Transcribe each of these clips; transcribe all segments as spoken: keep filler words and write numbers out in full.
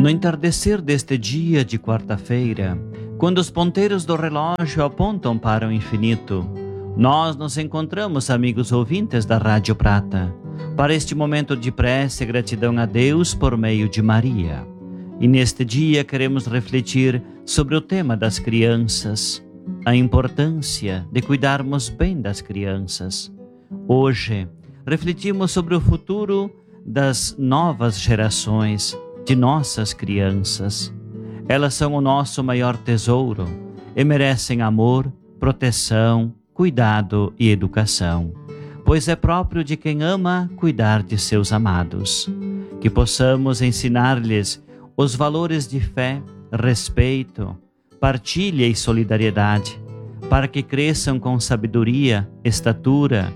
No entardecer deste dia de quarta-feira, quando os ponteiros do relógio apontam para o infinito, nós nos encontramos, amigos ouvintes da Rádio Prata, para este momento de prece e gratidão a Deus por meio de Maria. E neste dia queremos refletir sobre o tema das crianças, a importância de cuidarmos bem das crianças. Hoje, refletimos sobre o futuro das novas gerações, de nossas crianças. Elas são o nosso maior tesouro e merecem amor, proteção, cuidado e educação, pois é próprio de quem ama cuidar de seus amados. Que possamos ensinar-lhes os valores de fé, respeito, partilha e solidariedade, para que cresçam com sabedoria, estatura,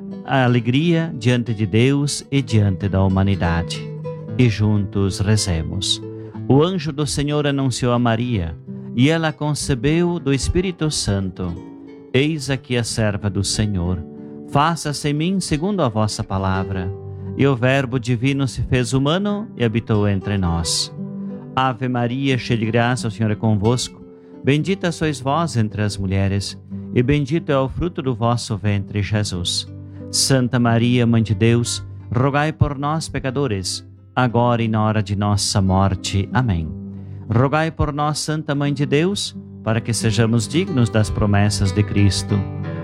a alegria diante de Deus e diante da humanidade. E juntos rezemos. O anjo do Senhor anunciou a Maria, e ela concebeu do Espírito Santo. Eis aqui a serva do Senhor. Faça-se em mim segundo a vossa palavra. E o Verbo divino se fez humano e habitou entre nós. Ave Maria, cheia de graça, o Senhor é convosco. Bendita sois vós entre as mulheres, e bendito é o fruto do vosso ventre, Jesus. Santa Maria, Mãe de Deus, rogai por nós, pecadores, agora e na hora de nossa morte. Amém. Rogai por nós, Santa Mãe de Deus, para que sejamos dignos das promessas de Cristo.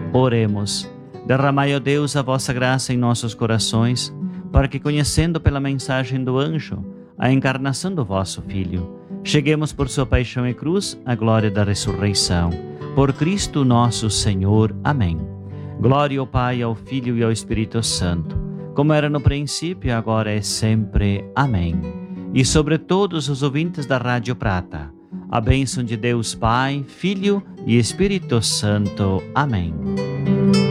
Oremos. Derramai, ó Deus, a vossa graça em nossos corações, para que, conhecendo pela mensagem do anjo a encarnação do vosso Filho, cheguemos por sua paixão e cruz à glória da ressurreição. Por Cristo nosso Senhor. Amém. Glória ao Pai, ao Filho e ao Espírito Santo, como era no princípio, agora e sempre. Amém. E sobre todos os ouvintes da Rádio Prata, a bênção de Deus Pai, Filho e Espírito Santo. Amém.